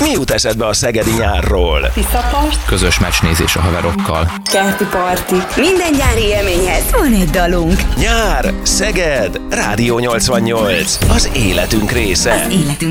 Mi jut eszedbe a szegedi nyárról? Tiszapart, közös meccsnézés a haverokkal, kerti partik. Minden nyári élményhez van egy dalunk. Nyár, Szeged, Rádió 88. Az életünk része. Életünk